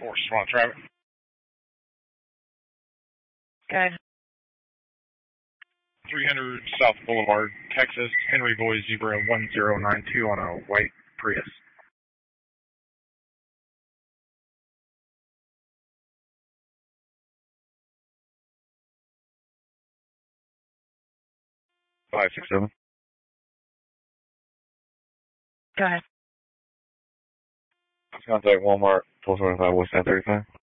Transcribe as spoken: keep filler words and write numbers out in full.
four, Swan traffic. Okay. three hundred South Boulevard, Texas, Henry Boy Zebra one zero nine two on a white Prius. five six seven. Go ahead. Contact Walmart, twelve twenty-five West nine thirty-five.